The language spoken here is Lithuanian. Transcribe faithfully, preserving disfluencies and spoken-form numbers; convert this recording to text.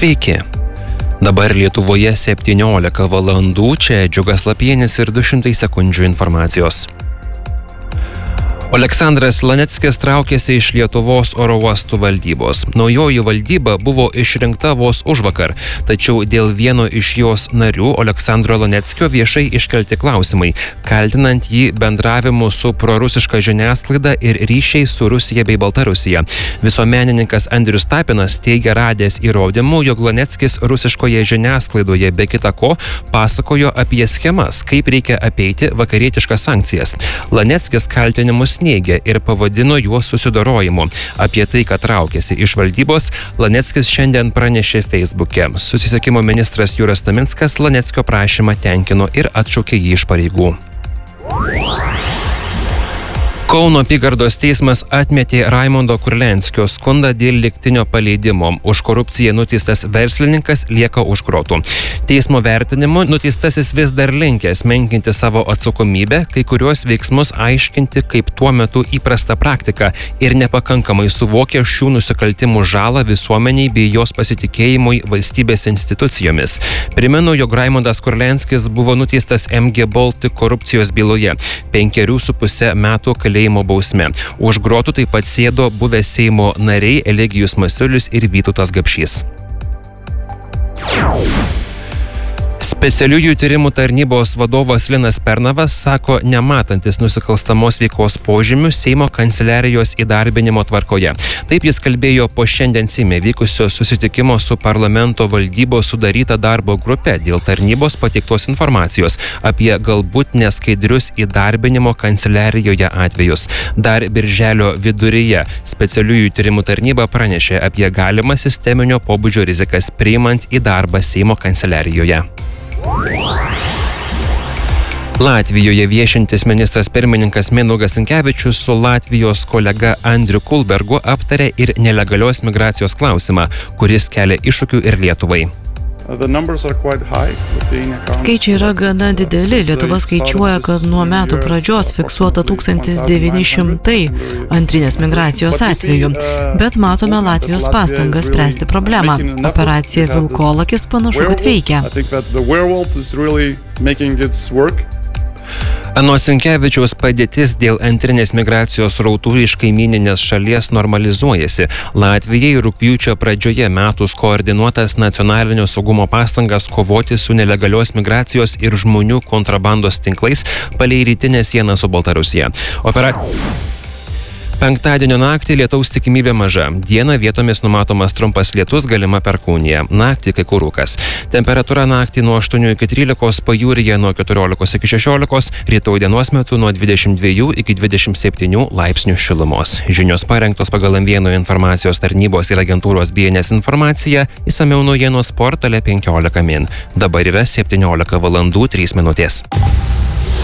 Sveiki. Dabar Lietuvoje septyniolika valandų, čia Džiugas Lapienis ir du šimtai sekundžių informacijos. Oleksandras Laneckis traukėsi iš Lietuvos oro uostų valdybos. Naujoji valdyba buvo išrinkta vos užvakar, tačiau dėl vieno iš jos narių Oleksandro Laneckio viešai iškelti klausimai, kaltinant jį bendravimu su prorusiška žiniasklaida ir ryšiais su Rusija bei Baltarusija. Visuomenininkas Andrius Tapinas teigia radęs įrodymų, jog Laneckis rusiškoje žiniasklaidoje be kita ko pasakojo apie schemas, kaip reikia apeiti vakarietiškas sankcijas. Laneckis kaltinimus neigia ir pavadino juos susidorojimu. Apie tai, kad traukėsi iš valdybos, Laneckis šiandien pranešė Feisbuke. Susisiekimo ministras Juras Taminskas Laneckio prašymą tenkino ir atšaukė jį iš pareigų. Kauno apygardos teismas atmetė Raimondo Kurlianskio skundą dėl lygtinio paleidimo. Už korupciją nuteistas verslininkas lieka už grotų. Teismo vertinimu nuteistasis vis dar linkęs menkinti savo atsakomybę, kai kuriuos veiksmus aiškinti kaip tuo metu įprasta praktika ir nepakankamai suvokia šių nusikaltimų žalą visuomeniai bei jos pasitikėjimui valstybės institucijomis. Primenu, jog Raimondas Kurlianskis buvo nuteistas M G Baltic korupcijos byloje penkerių su puse metų kalėjimo bausme. Už grotų taip pat sėdo buvę Seimo nariai Eligijus Masiulis ir Vytautas Gapšys. Specialiųjų tyrimų tarnybos vadovas Linas Pernavas sako, nematantis nusikalstamos veikos požymių Seimo kanceliarijos įdarbinimo tvarkoje. Taip jis kalbėjo po šiandien Seime vykusio susitikimo su parlamento valdybos sudaryta darbo grupė dėl tarnybos pateiktos informacijos apie galbūt neskaidrius įdarbinimo kanceliarijoje atvejus. Dar birželio viduryje specialiųjų tyrimų tarnyba pranešė apie galimą sisteminio pobūdžio rizikas priimant į darbą Seimo kanceliarijoje. Latvijoje viešintis ministras pirmininkas Mindaugas Sinkevičius su Latvijos kolega Andriu Kulbergu aptarė ir nelegalios migracijos klausimą, kuris kelia iššūkių ir Lietuvai. Skaičiai yra gana dideli. Lietuva skaičiuoja, kad nuo metų pradžios fiksuota tūkstantis devyni šimtai antrinės migracijos atvejų. Bet matome Latvijos pastangas spręsti problemą. Operacija Vilkolakis panašu, kad veikia. Anot Sinkevičiaus padėtis dėl antrinės migracijos srautų iš kaimyninės šalies normalizuojasi. Latvijai rugpjūčio pradžioje metus koordinuotas nacionalinio saugumo pastangas kovoti su nelegalios migracijos ir žmonių kontrabandos tinklais palei rytinę sieną su Baltarusija. Opera... Penktadienio naktį lietaus tikimybė maža. Dieną vietomis numatomas trumpas lietus, galima perkūnija. Naktį kai kur rūkas. Temperatūra naktį nuo aštuonių iki trylikos, pajūryje nuo keturiolikos iki šešiolikos, rytoj dienos metu nuo dvidešimt dviejų iki dvidešimt septynių laipsnių šilumos. Žinios parengtos pagal M vienas informacijos tarnybos ir agentūros B N S informaciją, išsamiau naujienos portale penkiolika min. Dabar yra septyniolika valandų trys minutės.